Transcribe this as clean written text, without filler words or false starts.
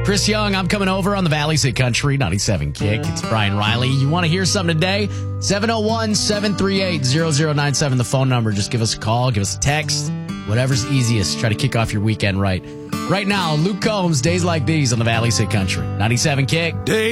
Chris Young, I'm coming over on the Valley's Hit Country 97 Kick. It's Brian Riley. You want to hear something today? 701-738-0097, the phone number. Just give us a call, give us a text, whatever's easiest. Try to kick off your weekend right. Right now, Luke Combs, Days Like These on the Valley's Hit Country 97 Kick.